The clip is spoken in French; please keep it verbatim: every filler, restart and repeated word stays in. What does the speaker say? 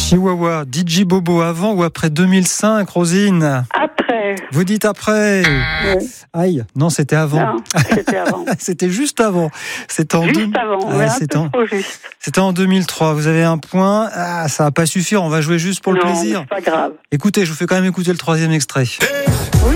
Chihuahua, D J Bobo, avant ou après deux mille cinq, Rosine? Après. Vous dites après. Oui. Aïe, non, c'était avant. Non, c'était avant. C'était juste avant. C'était en Juste deux... avant, Ah, ouais, un c'était peu en... trop juste. C'était en deux mille trois. Vous avez un point. Ah, ça va pas suffire. On va jouer juste pour non, le plaisir. c'est pas grave. Écoutez, je vous fais quand même écouter le troisième extrait. Oui.